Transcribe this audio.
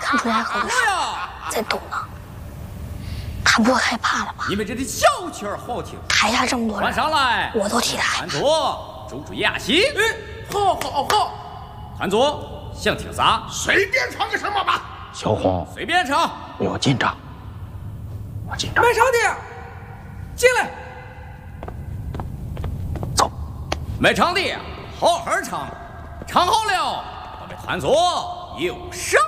看出来口的手在抖呢。他不会害怕了吧？ 你们这里小气儿好听。 台下这么多人， 上来， 我都替他害怕。 团座，注压心。好。团座，想听啥？ 随便唱个什么吧。 小红， 随便唱。 我紧张，我紧张。 卖场的，进来。 走。 卖场的，好好唱，唱好了，我们团座有赏。